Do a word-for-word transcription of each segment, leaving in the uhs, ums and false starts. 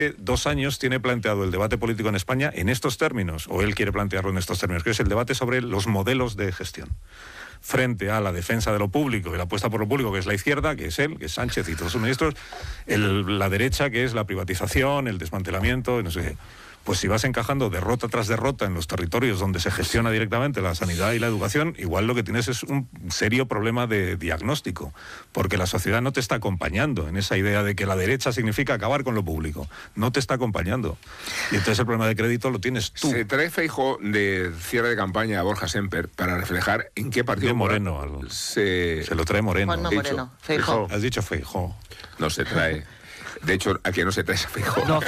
dos años tiene planteado el debate político en España en estos términos, o él quiere plantearlo en estos términos, que es el debate sobre los modelos de gestión. Frente a la defensa de lo público y la apuesta por lo público, que es la izquierda, que es él, que es Sánchez y todos sus ministros, el, la derecha, que es la privatización, el desmantelamiento, no sé qué. Pues si vas encajando derrota tras derrota en los territorios donde se gestiona directamente la sanidad y la educación, igual lo que tienes es un serio problema de diagnóstico, porque la sociedad no te está acompañando en esa idea de que la derecha significa acabar con lo público. No te está acompañando. Y entonces el problema de crédito lo tienes tú. Se trae Feijóo de cierre de campaña a Borja Semper para reflejar en qué partido... De Moreno. Algo. Se... se lo trae Moreno. Juanma Moreno. Feijóo. Has dicho Feijóo. No se trae... De hecho, aquí no se trae a Feijóo. No,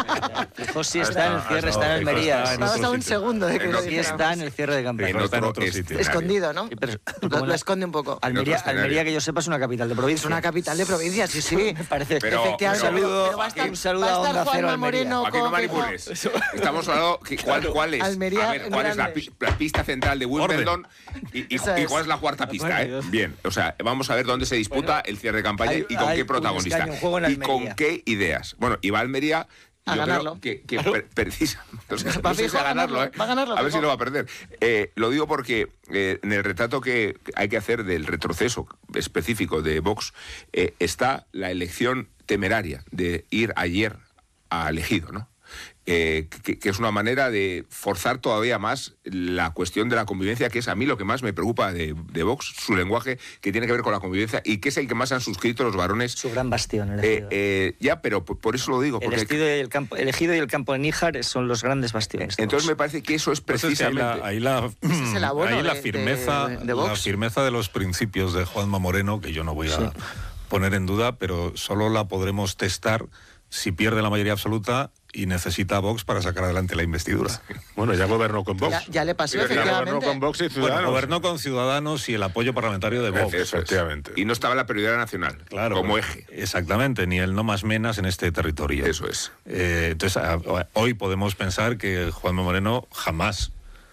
Feijóo sí está en el cierre, está en Almería. Estamos a un segundo de que no, sí está en el cierre de campaña. En otro, en otro sitio. Escondido, ¿no? Sí, pero, lo, lo esconde un poco. Almería, Almería, que yo sepa, es una capital de provincia. Es una capital de provincia, sí, sí. Me parece. Pero, efectivamente. Pero, un saludo, pero va a estar, un saludo va a a estar Onda Cero Juanma Moreno. Aquí no manipules. Estamos hablando de cuál, cuál es, Almería, a ver, cuál es la, la pista central de Wimbledon y, y, y cuál es la cuarta pista, ¿eh? Bien, o sea, vamos a ver dónde se disputa el cierre de campaña hay, y con qué protagonista. Y con qué ideas. Bueno, y va a Almería... A yo ganarlo. creo que, que per, precisa. O sea, va no sé si a ganarlo, ¿eh? Va a ganarlo. A ver si lo va a perder. Eh, lo digo porque eh, en el retrato que hay que hacer del retroceso específico de Vox eh, está la elección temeraria de ir ayer a elegido, ¿no? Eh, que, que es una manera de forzar todavía más la cuestión de la convivencia, que es a mí lo que más me preocupa de, de Vox, su lenguaje que tiene que ver con la convivencia y que es el que más han suscrito los varones. Su gran bastión, el eh, eh, Ya, pero por, por eso lo digo. Porque el, y el, campo, el ejido y el campo de Níjar son los grandes bastiones. Entonces me parece que eso es precisamente... Entonces, ahí la, ahí la, ahí la firmeza de, de, de la firmeza de los principios de Juanma Moreno, que yo no voy a sí. poner en duda, pero solo la podremos testar si pierde la mayoría absoluta y necesita a Vox para sacar adelante la investidura. Bueno, ya gobernó con Vox. Ya, ya le pasó, ya efectivamente. gobernó con Vox y Ciudadanos. Bueno, gobernó con Ciudadanos y el apoyo parlamentario de Vox. Efectivamente. Y no estaba la prioridad nacional, claro, como eje. Exactamente, ni el no más menas en este territorio. Eso es. Eh, entonces, a, a, hoy podemos pensar que Juanma Moreno jamás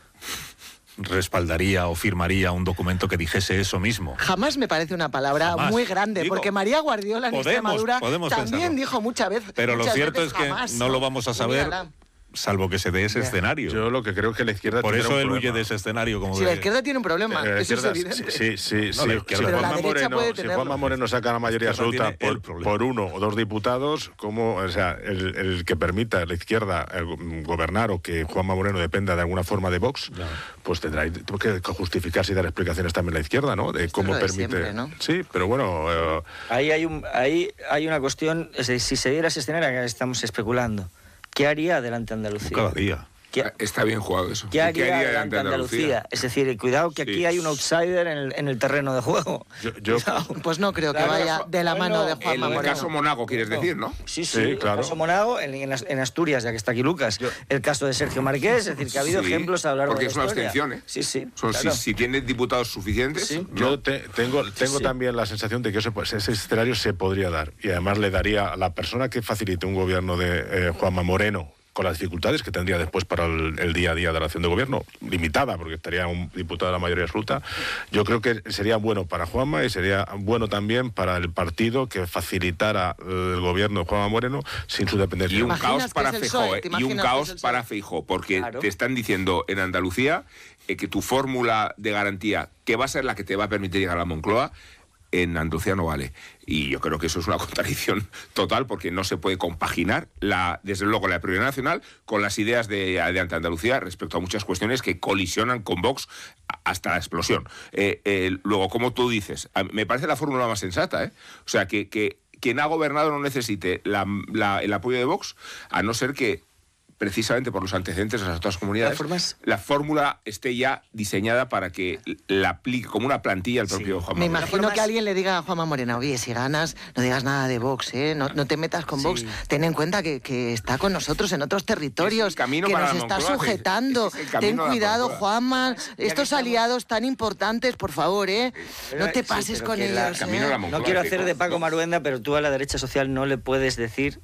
respaldaría o firmaría un documento que dijese eso mismo. Jamás me parece una palabra jamás. muy grande, Digo, porque María Guardiola en podemos, Extremadura podemos también pensarlo. dijo muchas veces. Pero muchas lo cierto veces es que jamás, no lo vamos a saber, mírala. salvo que se dé ese yeah. escenario. Yo lo que creo que la izquierda Por tiene eso un él problema. huye de ese escenario. Como si de... la izquierda tiene un problema, eh, eso izquierda, es evidente. Sí, sí, sí. No, sí. Si Juanma Moreno, si Juanma Moreno saca la mayoría absoluta por, por uno o dos diputados, como, o sea, el, el que permita a la izquierda el, gobernar o que Juanma Moreno dependa de alguna forma de Vox, no. pues tendrá que justificarse y dar explicaciones también a la izquierda, ¿no? De cómo de permite. Siempre, ¿no? Sí, pero bueno. Uh... Ahí hay un, ahí hay una cuestión. Es decir, si se diera ese escenario que estamos especulando, ¿qué haría Adelante Andalucía? Cada día. ¿Qué, Está bien jugado eso. ¿Qué haría, ¿Qué haría Adelante Andalucía? Andalucía? Es decir, cuidado que aquí sí. hay un outsider en el, en el terreno de juego. Yo, yo, pues no creo que vaya de la mano de Juanma Moreno. En el caso Monago, quieres decir, ¿no? Sí, sí, sí el claro. caso Monago, en, en Asturias, ya que está aquí Lucas. Yo, el caso de Sergio Marqués, es decir, que ha habido sí, ejemplos a lo largo de la historia. Porque es una abstención, ¿eh? Sí, sí. Son, claro. si, si tiene diputados suficientes... Sí. ¿no? Yo te, tengo, tengo sí. también la sensación de que ese, pues, ese escenario se podría dar. Y además le daría a la persona que facilite un gobierno de eh, Juanma Moreno, con las dificultades que tendría después para el, el día a día de la acción de gobierno, limitada, porque estaría un diputado de la mayoría absoluta, yo creo que sería bueno para Juanma y sería bueno también para el partido que facilitara el gobierno de Juanma Moreno sin su dependencia. Y un caos para Feijóo, ¿eh? Y un caos para Feijóo, porque claro. te están diciendo en Andalucía eh, que tu fórmula de garantía, que va a ser la que te va a permitir llegar a la Moncloa, en Andalucía no vale. Y yo creo que eso es una contradicción total, porque no se puede compaginar, la, desde luego, la prioridad nacional con las ideas de, de Andalucía respecto a muchas cuestiones que colisionan con Vox hasta la explosión. Eh, eh, luego, como tú dices, me parece la fórmula más sensata, ¿eh? O sea, que, que quien ha gobernado no necesite la, la, el apoyo de Vox, a no ser que precisamente por los antecedentes de las otras comunidades, formas... la fórmula esté ya diseñada para que la aplique como una plantilla al propio sí. Juanma Me Moreno. imagino formas... que alguien le diga a Juanma Moreno, oye, si ganas, no digas nada de Vox, ¿eh? no, no te metas con sí. Vox, ten en cuenta que, que está con nosotros en otros territorios, que nos está sujetando, es, es ten cuidado, Juanma, estos aliados tan importantes, por favor, ¿eh? no te pases sí, con ellos. La, ¿eh? No quiero hacer de Paco Maruenda, pero tú a la derecha social no le puedes decir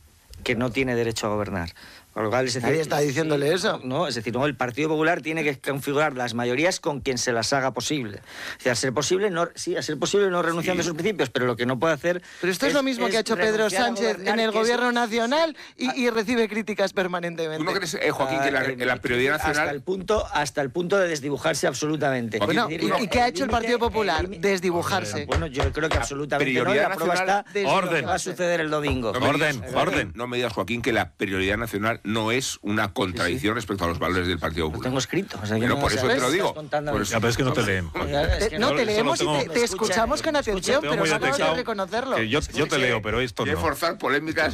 que no tiene derecho a gobernar. Por lo cual, es decir, nadie está diciéndole eso. No, es decir, no, el Partido Popular tiene que configurar las mayorías con quien se las haga posible. O sea, a ser posible, no, sí, a ser posible no renunciando sí. a sus principios, pero lo que no puede hacer... Pero esto es, es lo mismo es que ha hecho Pedro Sánchez en el gobierno es... nacional y, y recibe críticas permanentemente. ¿Tú no crees, eh, Joaquín, que la, la prioridad nacional... Hasta el, punto, hasta el punto de desdibujarse absolutamente. Joaquín, bueno, ¿y, ¿y qué ha hecho el Partido Popular? El, desdibujarse. Bueno, yo creo que absolutamente prioridad no. La prueba está de orden. Lo que va a suceder el domingo. No orden, digas, orden. No me digas, Joaquín, que la prioridad nacional no es una contradicción sí, sí. respecto a los valores del Partido Popular. Lo tengo escrito. O sea, pero no por eso te lo digo. Por eso, ya, pero es que no te leen. Es que no, no te leemos y te, te escuchamos con atención, pero no acabas de reconocerlo. Yo, yo te leo, pero esto no. Quiero forzar polémicas.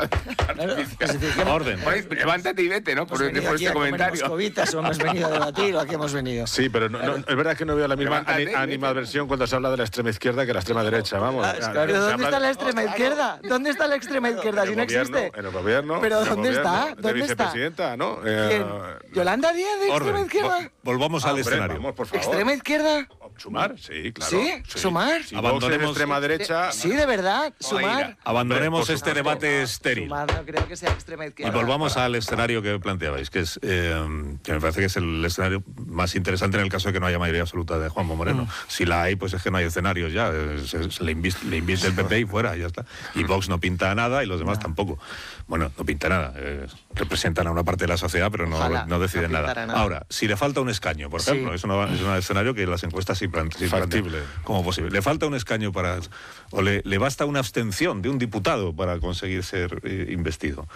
Orden. Levántate y vete, ¿no? Por, por este comentario. O hemos venido a debatir o a qué hemos venido. Sí, pero no, no, es verdad que no veo la misma animadversión cuando se habla de la extrema izquierda que la extrema derecha. Vamos. ¿Pero dónde está la extrema izquierda? ¿Dónde está la extrema izquierda si no existe? En el gobierno. ¿Pero dónde está? ¿Dónde está? Vicepresidenta, ¿no? Yolanda Díaz, de extrema izquierda. Volvamos al escenario. ¿Extrema izquierda? Sumar, sí, claro. ¿Sí? sí. ¿Sumar? Si abandonemos extrema derecha. Sí, de verdad, Sumar. Abandonemos este debate estéril. Sumar no creo que sea extrema izquierda. Y volvamos al escenario que planteabais, que es eh, que me parece que es el escenario más interesante en el caso de que no haya mayoría absoluta de Juanma Moreno. Mm. Si la hay, pues es que no hay escenarios ya. Se, se le, inviste, le inviste el P P y fuera, ya está. Y Vox no pinta nada y los demás no. tampoco. Bueno, no pinta nada. Eh, representan a una parte de la sociedad, pero no, no deciden no nada. nada. Ahora, si le falta un escaño, por ejemplo, sí. es, una, es un escenario que las encuestas sí plantean. Factible. Como posible. Le falta un escaño para... o le, le basta una abstención de un diputado para conseguir ser eh, investido.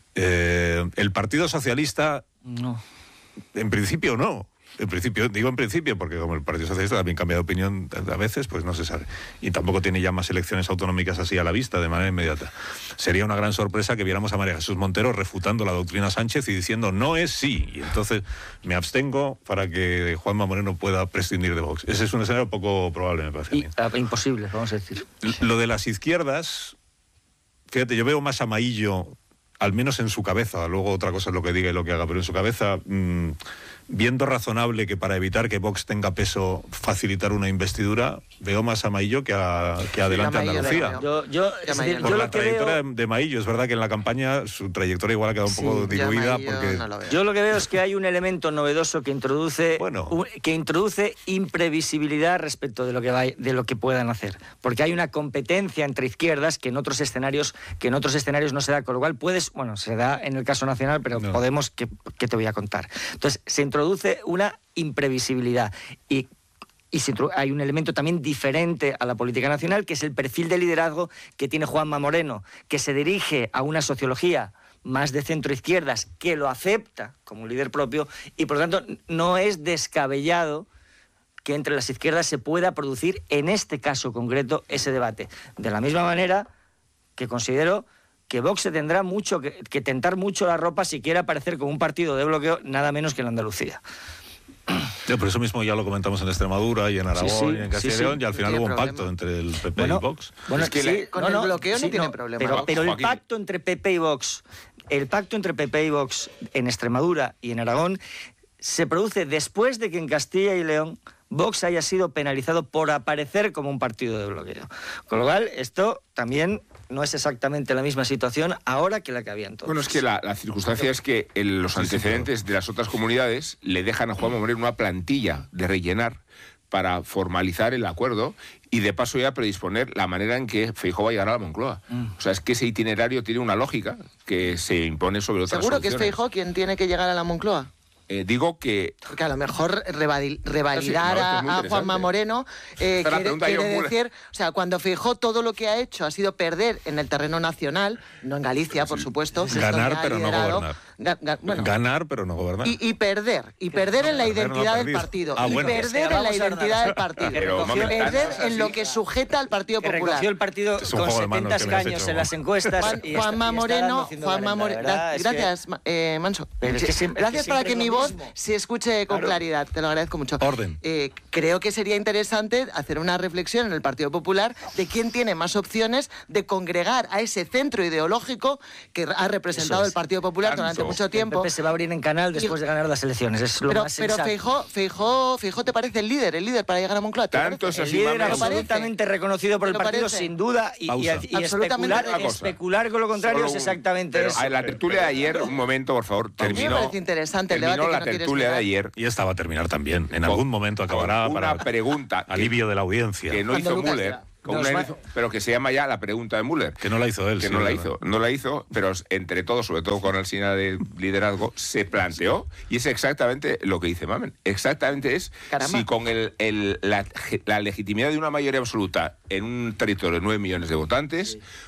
Eh, el Partido Socialista... No. En principio no. En principio, digo en principio, porque como el Partido Socialista también cambia de opinión a veces, pues no se sabe. Y tampoco tiene ya más elecciones autonómicas así a la vista, de manera inmediata. Sería una gran sorpresa que viéramos a María Jesús Montero refutando la doctrina Sánchez y diciendo no es sí. Y entonces me abstengo para que Juanma Moreno pueda prescindir de Vox. Ese es un escenario poco probable, me parece. Y, a mí. Imposible, vamos a decir. Lo de las izquierdas, fíjate, yo veo más a Maillo, al menos en su cabeza, luego otra cosa es lo que diga y lo que haga, pero en su cabeza... Mmm, viendo razonable que para evitar que Vox tenga peso facilitar una investidura, veo más a Maillo que, a, que adelante sí, Andalucía. Yo, yo, es decir, por yo la trayectoria veo... de Maillo, es verdad que en la campaña su trayectoria igual ha quedado un sí, poco diluida. Porque... No lo yo lo que veo es que hay un elemento novedoso que introduce, bueno. un, que introduce imprevisibilidad respecto de lo que va, de lo que puedan hacer. Porque hay una competencia entre izquierdas que en otros escenarios, que en otros escenarios no se da, con lo cual puedes, bueno, se da en el caso nacional, pero no. Podemos, que, que te voy a contar. Entonces, se introduce una imprevisibilidad y, y se, hay un elemento también diferente a la política nacional, que es el perfil de liderazgo que tiene Juanma Moreno, que se dirige a una sociología más de centro-izquierdas, que lo acepta como un líder propio y por lo tanto no es descabellado que entre las izquierdas se pueda producir en este caso concreto ese debate. De la misma manera que considero que Vox se tendrá mucho que, que tentar mucho la ropa si quiere aparecer como un partido de bloqueo, nada menos que en Andalucía. Sí, por eso mismo ya lo comentamos en Extremadura y en Aragón sí, sí, y en Castilla y León, sí, sí. y al final hubo un problema. pacto entre el P P bueno, y Vox. Bueno, es que sí, le, con no, el no, bloqueo sí, no tiene no, problema. Pero, pero el Joaquín. pacto entre P P y Vox, el pacto entre P P y Vox en Extremadura y en Aragón se produce después de que en Castilla y León Vox haya sido penalizado por aparecer como un partido de bloqueo. Con lo cual, esto también no es exactamente la misma situación ahora que la que había entonces. Bueno, es que la, la circunstancia es que el, los antecedentes de las otras comunidades le dejan a Juanma Moreno una plantilla de rellenar para formalizar el acuerdo y de paso ya predisponer la manera en que Feijóo va a llegar a la Moncloa. Mm. O sea, es que ese itinerario tiene una lógica que se impone sobre otras ¿Seguro soluciones. que es Feijóo quien tiene que llegar a la Moncloa? Eh, digo que... Porque a lo mejor revalidar sí, no, a, a Juanma Moreno eh, quiere, quiere decir... O sea, cuando Feijóo todo lo que ha hecho ha sido perder en el terreno nacional, no en Galicia, por supuesto. Ganar, pero liderado, no gobernar. Ga, ga, bueno, Ganar, pero no gobernar. Y, y perder. Y perder no, en la identidad no del partido. Ah, y bueno. perder en la identidad del partido. Pero, perder en lo que sujeta al Partido que Popular. Recogió el partido es con setenta escaños en las encuestas. Juan, y Juanma Moreno... Juanma Moreno... Gracias, que... eh, Manso. Pero es que siempre, gracias es que para que mi voz se escuche con claro. claridad. Te lo agradezco mucho. Orden. Eh, creo que sería interesante hacer una reflexión en el Partido Popular de quién tiene más opciones de congregar a ese centro ideológico que ha representado el Partido Popular durante mucho tiempo. El P P se va a abrir en canal después y... de ganar las elecciones. Es lo pero más pero Feijóo, Feijóo, Feijóo te parece el líder, el líder para llegar a Moncloa. Tanto es así, el líder absolutamente reconocido por el partido, parece? sin duda, y, y, y especular, especular con lo contrario es exactamente pero, eso. A la tertulia de ayer, un momento, por favor, terminó. Me parece interesante el debate. Terminó la tertulia de ayer. Y esta va a terminar también. En algún momento acabará una para pregunta alivio de la audiencia. Que no hizo Müller. Una, pero que se llama ya la pregunta de Müller. Que no la hizo él. Que sí, no la ¿verdad? hizo, no la hizo, pero entre todos, sobre todo con Alsina de liderazgo, se planteó, y es exactamente lo que dice Mamen. Exactamente es Caramba. si con el, el, la, la legitimidad de una mayoría absoluta en un territorio de nueve millones de votantes, sí.